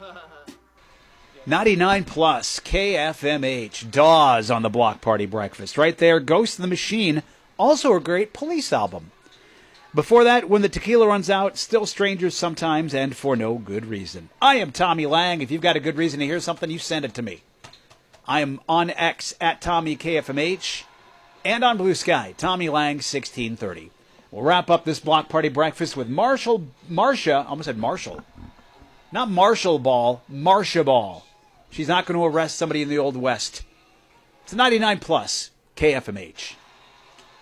99 plus KFMH. Dawes on the Block Party Breakfast. Right there, Ghost of the Machine. Also a great Police album. Before that, When the Tequila Runs Out, Still Strangers Sometimes, and For No Good Reason. I am Tommy Lang. If you've got a good reason to hear something, you send it to me. I am on X at TommyKFMH and on Blue Sky, Tommy Lang 1630. We'll wrap up this Block Party Breakfast with Marcia, almost said Marshall. Not Marshall Ball, Marcia Ball. She's not going to arrest somebody in the Old West. It's 99 plus KFMH.